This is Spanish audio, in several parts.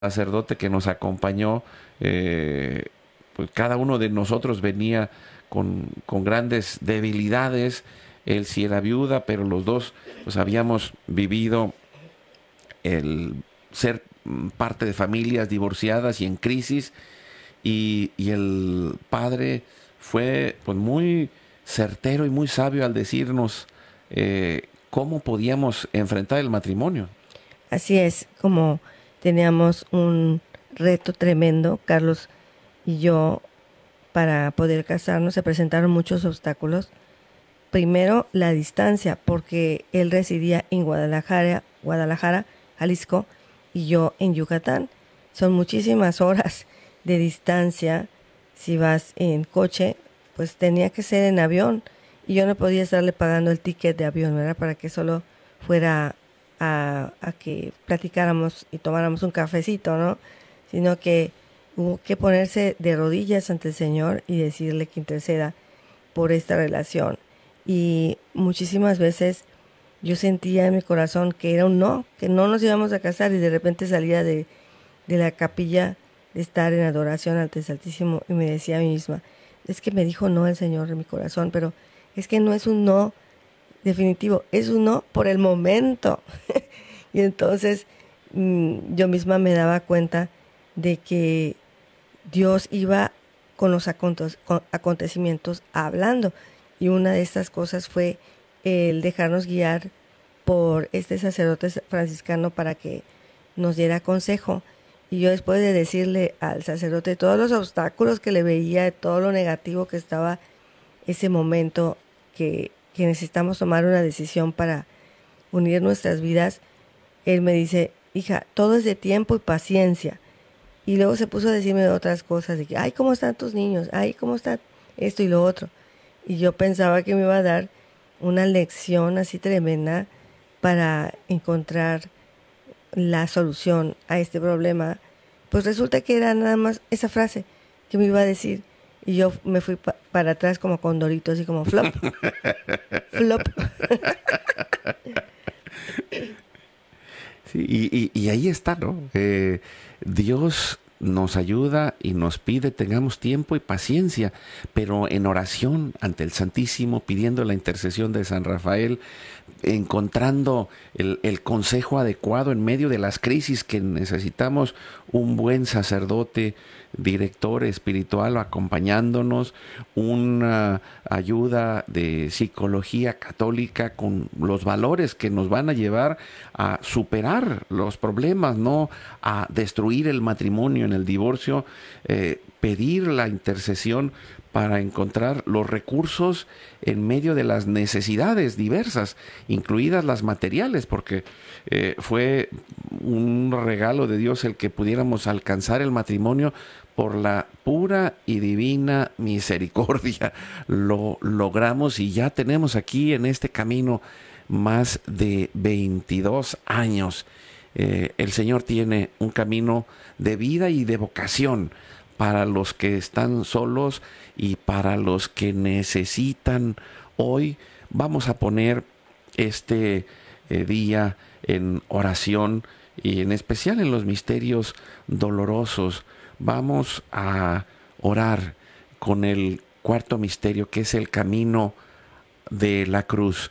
sacerdote que nos acompañó, pues cada uno de nosotros venía con grandes debilidades. Él sí era viuda, pero los dos pues habíamos vivido el ser parte de familias divorciadas y en crisis, y el padre fue pues muy certero y muy sabio al decirnos cómo podíamos enfrentar el matrimonio. Así es, como teníamos un reto tremendo, Carlos y yo, para poder casarnos, se presentaron muchos obstáculos. Primero, la distancia, porque él residía en Guadalajara, Jalisco, y yo en Yucatán. Son muchísimas horas de distancia. Si vas en coche, pues tenía que ser en avión. Y yo no podía estarle pagando el ticket de avión, ¿verdad? Para que solo fuera a que platicáramos y tomáramos un cafecito, ¿no? Sino que hubo que ponerse de rodillas ante el Señor y decirle que interceda por esta relación. Y muchísimas veces yo sentía en mi corazón que era un no, que no nos íbamos a casar, y de repente salía de la capilla de estar en adoración ante el Altísimo y me decía a mí misma, es que me dijo no el Señor en mi corazón, pero es que no es un no definitivo, es un no por el momento. Y entonces yo misma me daba cuenta de que Dios iba con los acontecimientos hablando. Y una de estas cosas fue el dejarnos guiar por este sacerdote franciscano para que nos diera consejo. Y yo, después de decirle al sacerdote todos los obstáculos que le veía, todo lo negativo que estaba ese momento, que necesitamos tomar una decisión para unir nuestras vidas, él me dice, hija, todo es de tiempo y paciencia. Y luego se puso a decirme otras cosas, de que, ay, ¿cómo están tus niños? Ay, ¿cómo está esto y lo otro? Y yo pensaba que me iba a dar una lección así tremenda para encontrar la solución a este problema. Pues resulta que era nada más esa frase que me iba a decir. Y yo me fui para atrás como condorito, así como flop, flop. Sí, y ahí está, ¿no? Dios nos ayuda y nos pide tengamos tiempo y paciencia, pero en oración ante el Santísimo, pidiendo la intercesión de San Rafael, encontrando el consejo adecuado en medio de las crisis que necesitamos, un buen sacerdote, director espiritual acompañándonos, una ayuda de psicología católica con los valores que nos van a llevar a superar los problemas, no a destruir el matrimonio en el divorcio, pedir la intercesión para encontrar los recursos en medio de las necesidades diversas, incluidas las materiales, porque fue un regalo de Dios el que pudiéramos alcanzar el matrimonio por la pura y divina misericordia. Lo logramos y ya tenemos aquí en este camino más de 22 años. El Señor tiene un camino de vida y de vocación para los que están solos y para los que necesitan. Hoy vamos a poner este día en oración, y en especial en los misterios dolorosos. Vamos a orar con el cuarto misterio, que es el camino de la cruz,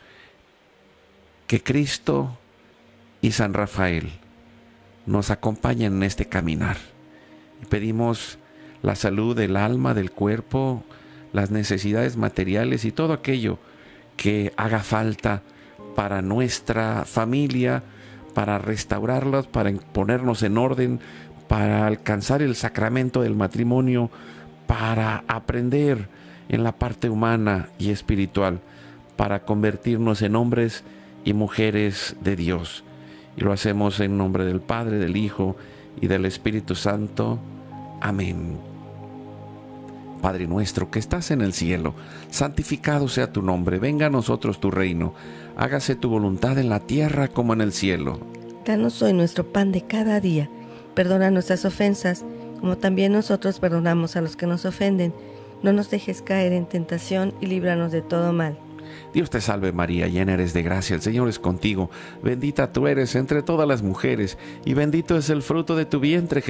que Cristo y San Rafael nos acompañen en este caminar. Y pedimos la salud del alma, del cuerpo, las necesidades materiales y todo aquello que haga falta para nuestra familia, para restaurarlas, para ponernos en orden, para alcanzar el sacramento del matrimonio, para aprender en la parte humana y espiritual, para convertirnos en hombres y mujeres de Dios. Y lo hacemos en nombre del Padre, del Hijo y del Espíritu Santo. Amén. Padre nuestro que estás en el cielo, santificado sea tu nombre, venga a nosotros tu reino, hágase tu voluntad en la tierra como en el cielo. Danos hoy nuestro pan de cada día. Perdona nuestras ofensas, como también nosotros perdonamos a los que nos ofenden. No nos dejes caer en tentación y líbranos de todo mal. Dios te salve María, llena eres de gracia, el Señor es contigo. Bendita tú eres entre todas las mujeres, y bendito es el fruto de tu vientre,